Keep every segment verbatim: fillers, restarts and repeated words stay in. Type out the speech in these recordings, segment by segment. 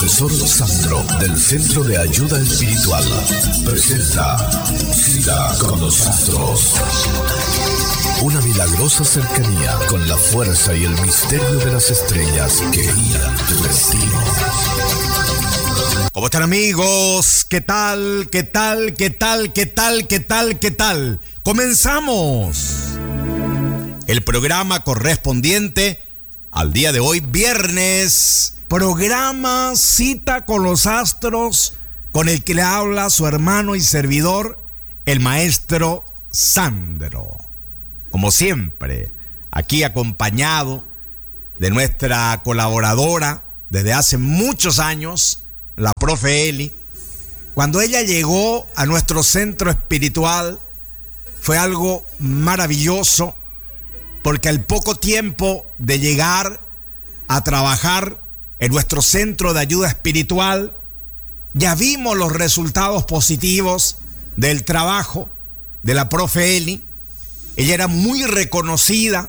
profesor Sandro del Centro de Ayuda Espiritual presenta Cita con los Astros. Una milagrosa cercanía con la fuerza y el misterio de las estrellas que guían tu destino. ¿Cómo están, amigos? ¿Qué tal? ¿Qué tal? ¿Qué tal? ¿Qué tal? ¿Qué tal? ¿Qué tal? Comenzamos el programa correspondiente al día de hoy, viernes. Programa Cita con los Astros, con el que le habla su hermano y servidor, el maestro Sandro. Como siempre, aquí acompañado de nuestra colaboradora desde hace muchos años, la profe Eli. Cuando ella llegó a nuestro centro espiritual, fue algo maravilloso, porque al poco tiempo de llegar a trabajar en nuestro centro de ayuda espiritual, ya vimos los resultados positivos del trabajo de la profe Eli. Ella era muy reconocida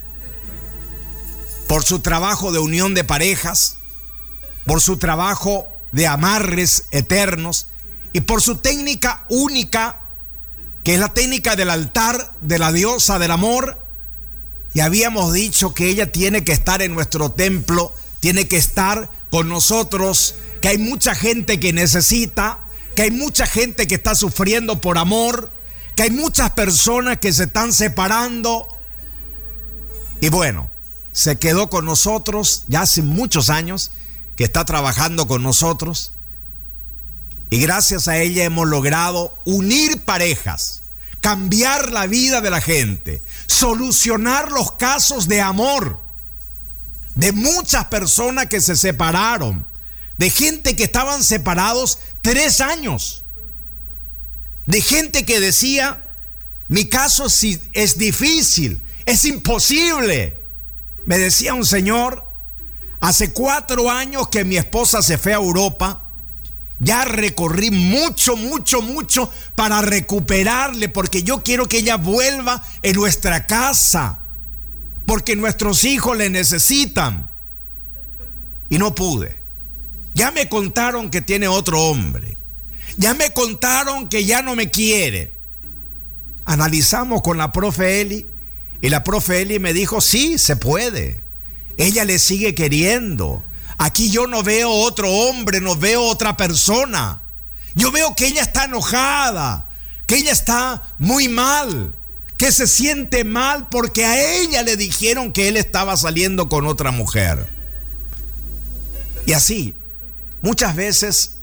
por su trabajo de unión de parejas, por su trabajo de amarres eternos y por su técnica única, que es la técnica del altar de la diosa del amor. Y habíamos dicho que ella tiene que estar en nuestro templo, tiene que estar con nosotros, que hay mucha gente que necesita, que hay mucha gente que está sufriendo por amor, que hay muchas personas que se están separando. Y bueno, se quedó con nosotros ya hace muchos años, que está trabajando con nosotros. Y gracias a ella hemos logrado unir parejas, cambiar la vida de la gente, solucionar los casos de amor de muchas personas que se separaron, de gente que estaban separados tres años, de gente que decía: mi caso es difícil, es imposible. Me decía un señor: hace cuatro años que mi esposa se fue a Europa, ya recorrí mucho, mucho, mucho para recuperarle, porque yo quiero que ella vuelva en nuestra casa, porque nuestros hijos le necesitan. Y no pude. Ya me contaron que tiene otro hombre. Ya me contaron que ya no me quiere. Analizamos con la profe Eli, y la profe Eli me dijo: sí, se puede. Ella le sigue queriendo. Aquí yo no veo otro hombre, no veo otra persona. Yo veo que ella está enojada, que ella está muy mal, que se siente mal porque a ella le dijeron que él estaba saliendo con otra mujer. Y así, muchas veces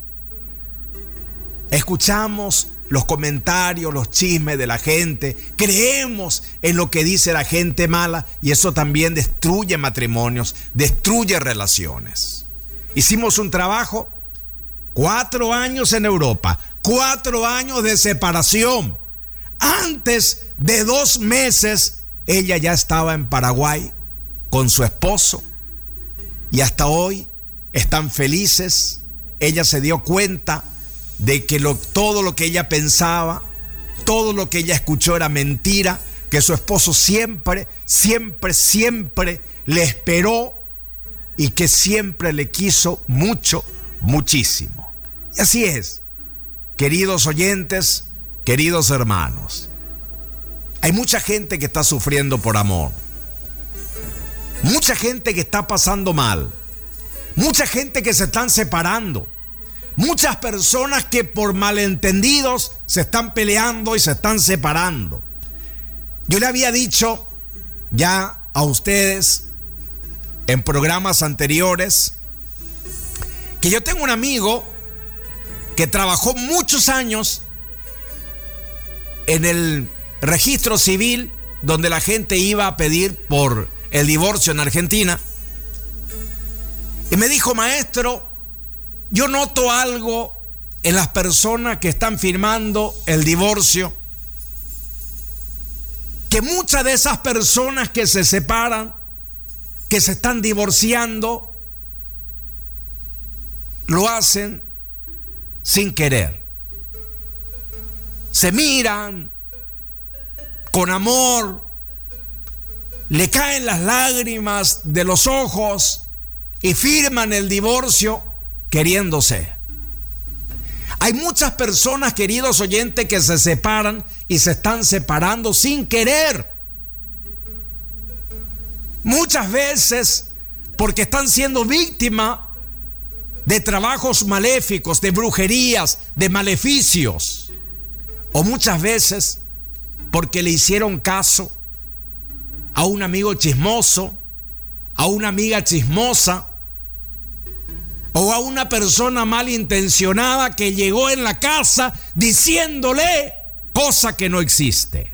escuchamos los comentarios, los chismes de la gente, creemos en lo que dice la gente mala, y eso también destruye matrimonios, destruye relaciones. Hicimos un trabajo, cuatro años en Europa, cuatro años de separación. Antes de dos meses, ella ya estaba en Paraguay con su esposo, y hasta hoy están felices. Ella se dio cuenta de que lo, todo lo que ella pensaba, todo lo que ella escuchó era mentira, que su esposo siempre, siempre, siempre le esperó y que siempre le quiso mucho, muchísimo. Y así es, queridos oyentes, queridos hermanos. Hay mucha gente que está sufriendo por amor, mucha gente que está pasando mal, mucha gente que se están separando, muchas personas que por malentendidos se están peleando y se están separando. Yo le había dicho ya a ustedes en programas anteriores que yo tengo un amigo que trabajó muchos años en el registro civil, donde la gente iba a pedir por el divorcio en Argentina. Y me dijo: maestro, yo noto algo en las personas que están firmando el divorcio, que muchas de esas personas que se separan, que se están divorciando, lo hacen sin querer. Se miran con amor, le caen las lágrimas de los ojos y firman el divorcio queriéndose. Hay muchas personas, queridos oyentes, que se separan y se están separando sin querer. Muchas veces porque están siendo víctimas de trabajos maléficos, de brujerías, de maleficios. O muchas veces porque le hicieron caso a un amigo chismoso, a una amiga chismosa, o a una persona malintencionada que llegó en la casa diciéndole cosa que no existe.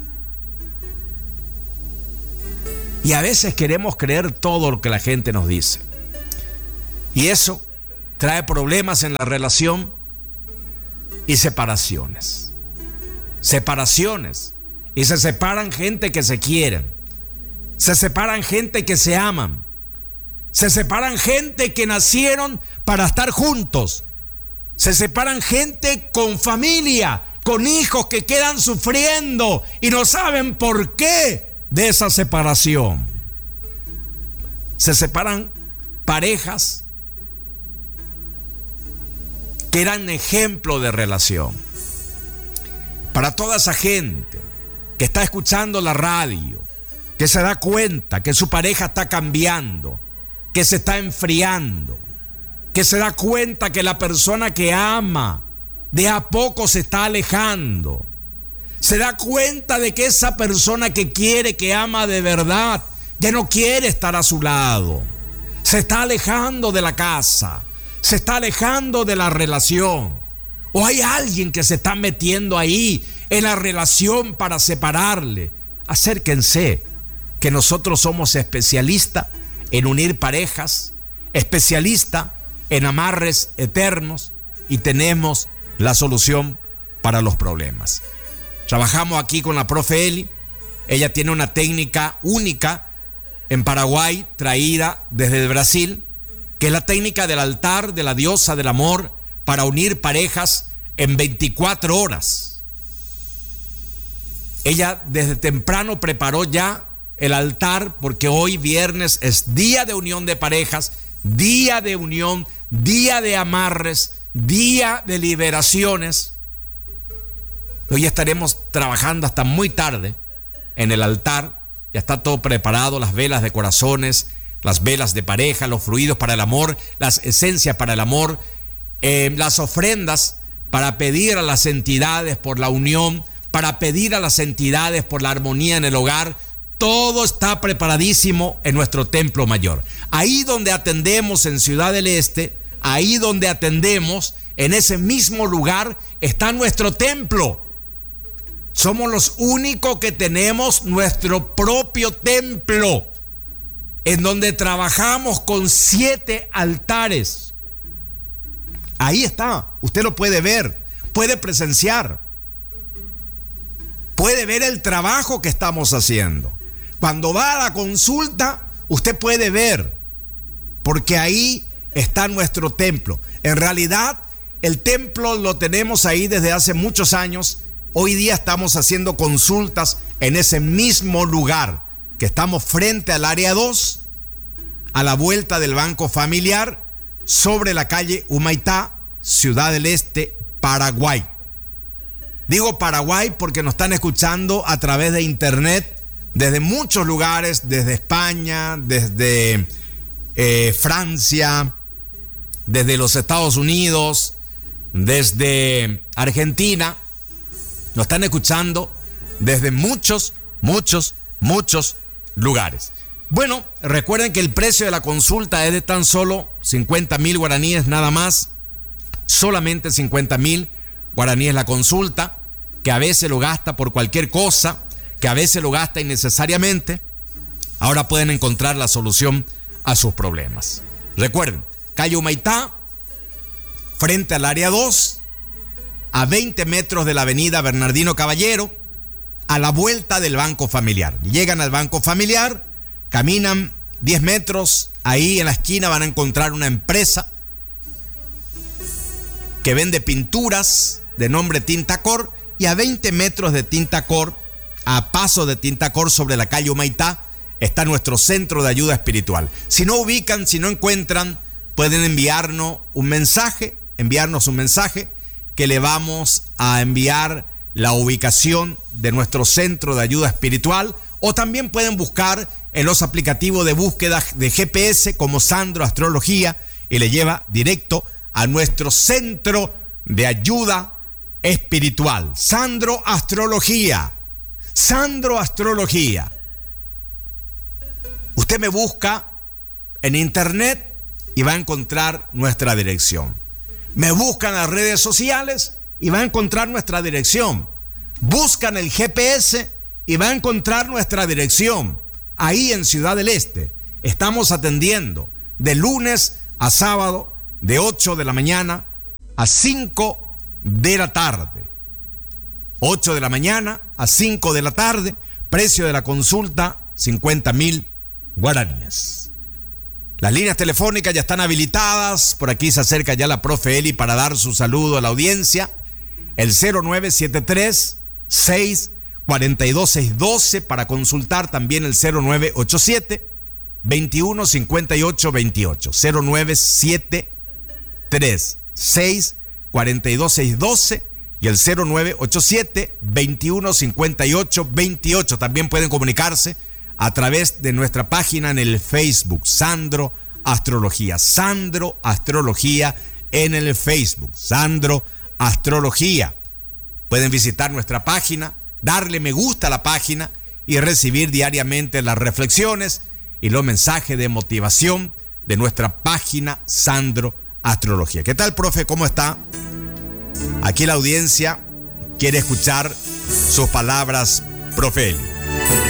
Y a veces queremos creer todo lo que la gente nos dice. Y eso trae problemas en la relación y separaciones. Separaciones. Y se separan gente que se quieren. Se separan gente que se aman. Se separan gente que nacieron para estar juntos. Se separan gente con familia, con hijos que quedan sufriendo y no saben por qué de esa separación. Se separan parejas que eran ejemplo de relación. Para toda esa gente que está escuchando la radio, que se da cuenta que su pareja está cambiando, que se está enfriando, que se da cuenta que la persona que ama de a poco se está alejando, se da cuenta de que esa persona que quiere, que ama de verdad, ya no quiere estar a su lado, se está alejando de la casa, se está alejando de la relación, o hay alguien que se está metiendo ahí en la relación para separarle. Acérquense, que nosotros somos especialistas en unir parejas, especialista en amarres eternos, y tenemos la solución para los problemas. Trabajamos aquí con la profe Eli. Ella tiene una técnica única en Paraguay, traída desde Brasil, que es la técnica del altar de la diosa del amor para unir parejas en veinticuatro horas. Ella desde temprano preparó ya el altar, porque hoy viernes es día de unión de parejas, día de unión, día de amarres, día de liberaciones. Hoy estaremos trabajando hasta muy tarde en el altar. Ya está todo preparado, las velas de corazones, las velas de pareja, los fluidos para el amor, las esencias para el amor, eh, las ofrendas para pedir a las entidades por la unión, para pedir a las entidades por la armonía en el hogar. Todo está preparadísimo en nuestro templo mayor. Ahí donde atendemos en Ciudad del Este, ahí donde atendemos, en ese mismo lugar está nuestro templo. Somos los únicos que tenemos nuestro propio templo, en donde trabajamos con siete altares. Ahí está, usted lo puede ver, puede presenciar, puede ver el trabajo que estamos haciendo. Cuando va a la consulta, usted puede ver, porque ahí está nuestro templo. En realidad, el templo lo tenemos ahí desde hace muchos años. Hoy día estamos haciendo consultas en ese mismo lugar, que estamos frente al área dos, a la vuelta del Banco Familiar, sobre la calle Humaitá, Ciudad del Este, Paraguay. Digo Paraguay porque nos están escuchando a través de internet desde muchos lugares, desde España, desde eh, Francia, desde los Estados Unidos, desde Argentina. Nos están escuchando desde muchos, muchos, muchos lugares. Bueno, recuerden que el precio de la consulta es de tan solo cincuenta mil guaraníes nada más. Solamente cincuenta mil guaraníes la consulta, que a veces lo gasta por cualquier cosa, que a veces lo gasta innecesariamente. Ahora pueden encontrar la solución a sus problemas. Recuerden, calle Humaitá, frente al área dos, a veinte metros de la avenida Bernardino Caballero, a la vuelta del Banco Familiar. Llegan al Banco Familiar, caminan diez metros, ahí en la esquina van a encontrar una empresa que vende pinturas de nombre Tintacor, y a veinte metros de Tintacor, a paso de Tintacor sobre la calle Humaitá, está nuestro centro de ayuda espiritual. Si no ubican, si no encuentran pueden enviarnos un mensaje, enviarnos un mensaje que le vamos a enviar la ubicación de nuestro centro de ayuda espiritual, o también pueden buscar en los aplicativos de búsqueda de G P S como Sandro Astrología y le lleva directo a nuestro centro de ayuda espiritual. Sandro Astrología. Sandro Astrología. Usted me busca en internet y va a encontrar nuestra dirección. Me buscan en las redes sociales y va a encontrar nuestra dirección. Buscan el G P S y va a encontrar nuestra dirección. Ahí en Ciudad del Este estamos atendiendo de lunes a sábado de ocho de la mañana a cinco de la tarde. ocho de la mañana a cinco de la tarde. Precio de la consulta cincuenta mil guaraníes. Las líneas telefónicas ya están habilitadas. Por aquí se acerca ya la profe Eli para dar su saludo a la audiencia. El cero nueve siete tres, seis cuatro dos, seis uno dos para consultar. También el cero nueve ocho siete, veintiuno cincuenta y ocho veintiocho. cero nueve siete tres, seis cuatro dos, seis uno dos y el cero nueve ocho siete, veintiuno cincuenta y ocho veintiocho. También pueden comunicarse a través de nuestra página en el Facebook, Sandro Astrología. Sandro Astrología en el Facebook, Sandro Astrología. Pueden visitar nuestra página, darle me gusta a la página y recibir diariamente las reflexiones y los mensajes de motivación de nuestra página Sandro Astrología. ¿Qué tal, profe? ¿Cómo está? Aquí la audiencia quiere escuchar sus palabras, profe Eli.